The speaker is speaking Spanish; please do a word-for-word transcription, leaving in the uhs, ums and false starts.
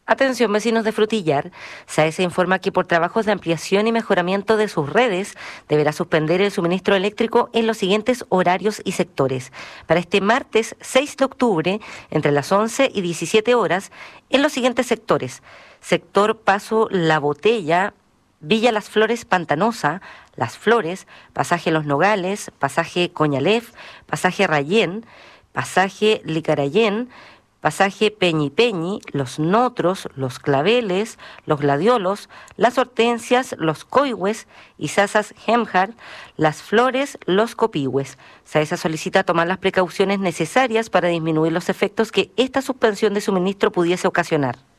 Atención, vecinos de Frutillar. SAESA informa que por trabajos de ampliación y mejoramiento de sus redes deberá suspender el suministro eléctrico en los siguientes horarios y sectores. Para este martes seis de octubre, entre las once y diecisiete horas, en los siguientes sectores. Sector Paso La Botella, Villa Las Flores Pantanosa, Las Flores, Pasaje Los Nogales, Pasaje Coñalef, Pasaje Rayén, Pasaje Licarayén, Pasaje Peñi Peñi, Los Notros, Los Claveles, Los Gladiolos, Las Hortensias, Los Coihues, Isazas Hemjar, Las Flores, Los Copihue. SAESA solicita tomar las precauciones necesarias para disminuir los efectos que esta suspensión de suministro pudiese ocasionar.